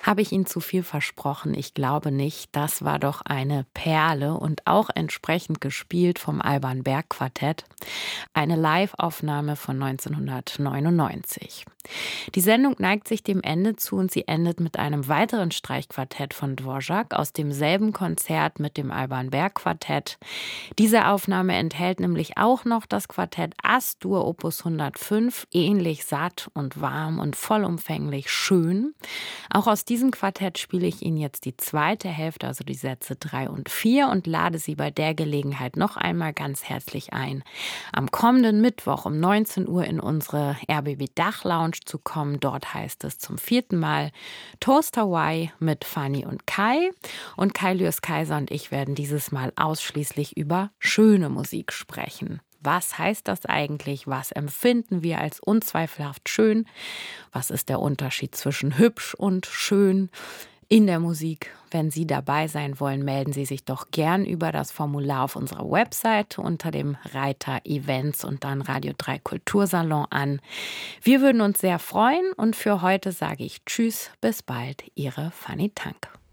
Habe ich Ihnen zu viel versprochen? Ich glaube nicht. Das war doch eine Perle und auch entsprechend gespielt vom Alban Berg Quartett. Eine Live-Aufnahme von 1999. Die Sendung neigt sich dem Ende zu und sie endet mit einem weiteren Streichquartett von Dvorak aus demselben Konzert mit dem Alban Berg Quartett. Diese Aufnahme enthält nämlich auch noch das Quartett As-Dur Opus 105, ähnlich satt und warm und vollumfänglich schön. Auch aus diesem Quartett spiele ich Ihnen jetzt die zweite Hälfte, also die Sätze 3 und 4, und lade Sie bei der Gelegenheit noch einmal ganz herzlich ein, am kommenden Mittwoch um 19 Uhr in unsere RBB Dach-Lounge zu kommen. Dort heißt es zum 4. Mal Toast Hawaii mit Fanny und Kai. Und Kai Lürs-Kaiser und ich werden dieses Mal ausschließlich über schöne Musik sprechen. Was heißt das eigentlich? Was empfinden wir als unzweifelhaft schön? Was ist der Unterschied zwischen hübsch und schön in der Musik? Wenn Sie dabei sein wollen, melden Sie sich doch gern über das Formular auf unserer Website unter dem Reiter Events und dann Radio 3 Kultursalon an. Wir würden uns sehr freuen und für heute sage ich Tschüss, bis bald, Ihre Fanny Tank.